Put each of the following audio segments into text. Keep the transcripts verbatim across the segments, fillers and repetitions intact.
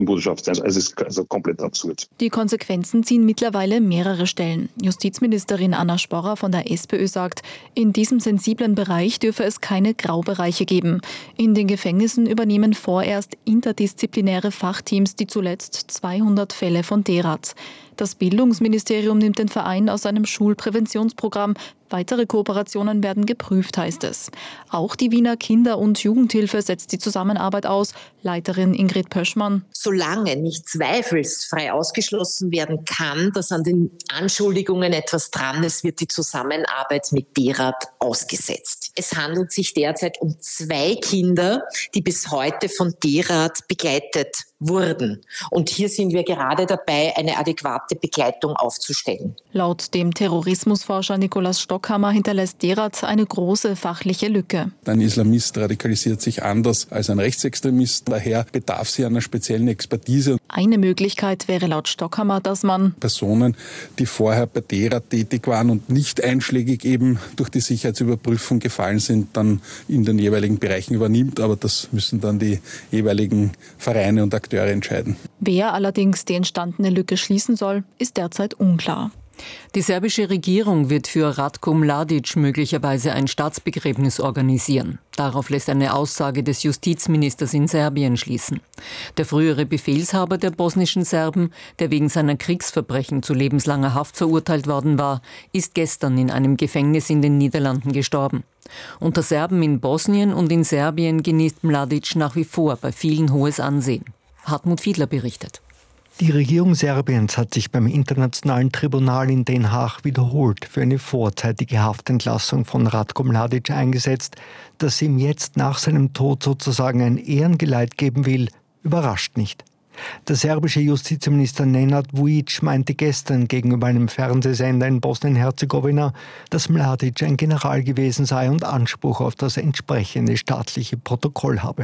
Botschaft sein. Also es ist also komplett absurd. Die Konsequenzen ziehen mittlerweile mehrere Stellen. Justizministerin Anna Sporrer von der SPÖ sagt, in diesem sensiblen Bereich dürfe es keine Graubereiche geben. In den Gefängnissen übernehmen vorerst interdisziplinäre Fachteams die zuletzt zweihundert Fälle von D-Rat. Das Bildungsministerium nimmt den Verein aus seinem Schulpräventionsprogramm. Weitere Kooperationen werden geprüft, heißt es. Auch die Wiener Kinder- und Jugendhilfe setzt die Zusammenarbeit aus. Leiterin Ingrid Pöschmann. Solange nicht zweifelsfrei ausgeschlossen werden kann, dass an den Anschuldigungen etwas dran ist, wird die Zusammenarbeit mit D-Rat ausgesetzt. Es handelt sich derzeit um zwei Kinder, die bis heute von D-Rat begleitet wurden. Und hier sind wir gerade dabei, eine adäquate Begleitung aufzustellen. Laut dem Terrorismusforscher Nikolaus Stockhammer hinterlässt D-Rat eine große fachliche Lücke. Ein Islamist radikalisiert sich anders als ein Rechtsextremist. Daher bedarf sie einer speziellen Expertise. Eine Möglichkeit wäre laut Stockhammer, dass man Personen, die vorher bei D-Rat tätig waren und nicht einschlägig eben durch die Sicherheitsüberprüfung gefallen sind, dann in den jeweiligen Bereichen übernimmt. Aber das müssen dann die jeweiligen Vereine und Akteure entscheiden. Wer allerdings die entstandene Lücke schließen soll, ist derzeit unklar. Die serbische Regierung wird für Ratko Mladic möglicherweise ein Staatsbegräbnis organisieren. Darauf lässt eine Aussage des Justizministers in Serbien schließen. Der frühere Befehlshaber der bosnischen Serben, der wegen seiner Kriegsverbrechen zu lebenslanger Haft verurteilt worden war, ist gestern in einem Gefängnis in den Niederlanden gestorben. Unter Serben in Bosnien und in Serbien genießt Mladic nach wie vor bei vielen hohes Ansehen. Hartmut Fiedler berichtet. Die Regierung Serbiens hat sich beim Internationalen Tribunal in Den Haag wiederholt für eine vorzeitige Haftentlassung von Ratko Mladic eingesetzt. Dass sie ihm jetzt nach seinem Tod sozusagen ein Ehrengeleit geben will, überrascht nicht. Der serbische Justizminister Nenad Vujic meinte gestern gegenüber einem Fernsehsender in Bosnien-Herzegowina, dass Mladic ein General gewesen sei und Anspruch auf das entsprechende staatliche Protokoll habe.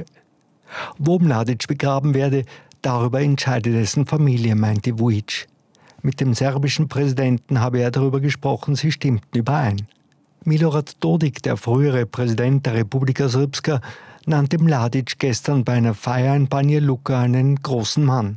Wo Mladic begraben werde, darüber entscheidet dessen Familie, meinte Vujic. Mit dem serbischen Präsidenten habe er darüber gesprochen, sie stimmten überein. Milorad Dodik, der frühere Präsident der Republika Srpska, nannte Mladic gestern bei einer Feier in Banja Luka einen großen Mann.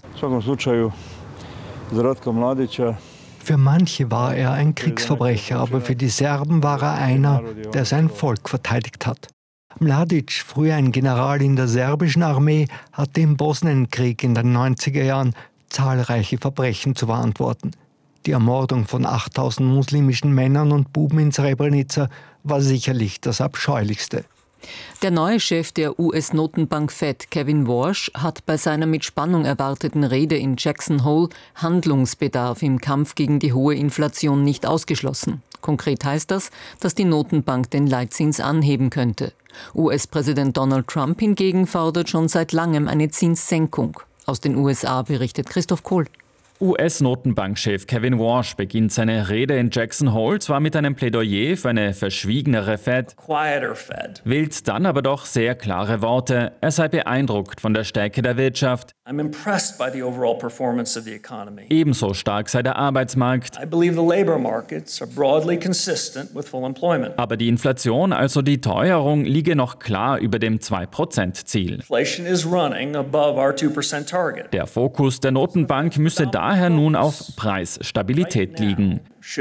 Für manche war er ein Kriegsverbrecher, aber für die Serben war er einer, der sein Volk verteidigt hat. Mladic, früher ein General in der serbischen Armee, hatte im Bosnienkrieg in den neunziger Jahren zahlreiche Verbrechen zu verantworten. Die Ermordung von achttausend muslimischen Männern und Buben in Srebrenica war sicherlich das Abscheulichste. Der neue Chef der U S-Notenbank Fed, Kevin Warsh, hat bei seiner mit Spannung erwarteten Rede in Jackson Hole Handlungsbedarf im Kampf gegen die hohe Inflation nicht ausgeschlossen. Konkret heißt das, dass die Notenbank den Leitzins anheben könnte. U S-Präsident Donald Trump hingegen fordert schon seit langem eine Zinssenkung. Aus den U S A berichtet Christoph Kohl. U S-Notenbankchef Kevin Warsh beginnt seine Rede in Jackson Hole zwar mit einem Plädoyer für eine verschwiegenere Fed, Fed, wählt dann aber doch sehr klare Worte. Er sei beeindruckt von der Stärke der Wirtschaft. I'm impressed by the overall performance of the economy. Ebenso stark sei der Arbeitsmarkt. I believe the labor markets are broadly consistent with full employment. Aber die Inflation, also die Teuerung, liege noch klar über dem zwei Prozent Ziel. Inflation is running above our two percent target. Der Fokus der Notenbank müsse da daher nun auf Preisstabilität liegen.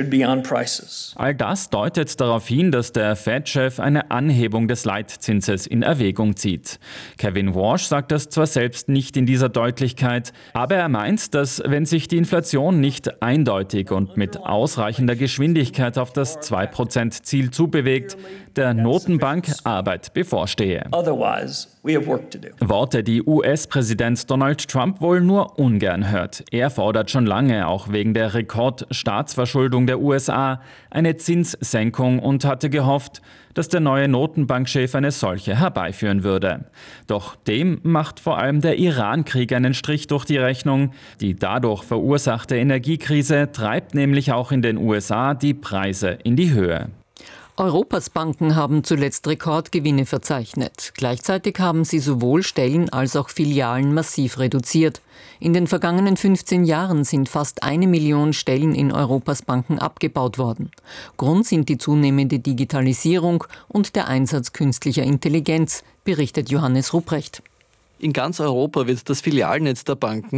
All das deutet darauf hin, dass der Fed-Chef eine Anhebung des Leitzinses in Erwägung zieht. Kevin Warsh sagt das zwar selbst nicht in dieser Deutlichkeit, aber er meint, dass wenn sich die Inflation nicht eindeutig und mit ausreichender Geschwindigkeit auf das zwei Prozent Ziel zubewegt, der Notenbank Arbeit bevorstehe. Worte, die U S-Präsident Donald Trump wohl nur ungern hört. Er fordert schon lange, auch wegen der Rekordstaatsverschuldung der U S A, eine Zinssenkung und hatte gehofft, dass der neue Notenbankchef eine solche herbeiführen würde. Doch dem macht vor allem der Iran-Krieg einen Strich durch die Rechnung. Die dadurch verursachte Energiekrise treibt nämlich auch in den U S A die Preise in die Höhe. Europas Banken haben zuletzt Rekordgewinne verzeichnet. Gleichzeitig haben sie sowohl Stellen als auch Filialen massiv reduziert. In den vergangenen fünfzehn Jahren sind fast eine Million Stellen in Europas Banken abgebaut worden. Grund sind die zunehmende Digitalisierung und der Einsatz künstlicher Intelligenz, berichtet Johannes Rupprecht. In ganz Europa wird das Filialnetz der Banken